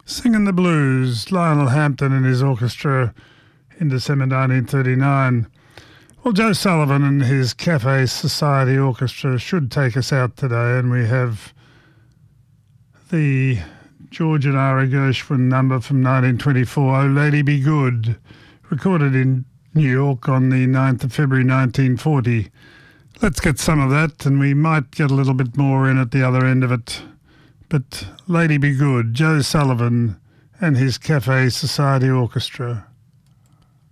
Singing the blues, Lionel Hampton and his orchestra in December 1939. Well, Joe Sullivan and his Cafe Society Orchestra should take us out today, and we have the George and Ira Gershwin number from 1924, Oh Lady Be Good, recorded in New York on the 9th of February 1940. Let's get some of that, and we might get a little bit more in at the other end of it. But Lady Be Good, Joe Sullivan and his Cafe Society Orchestra.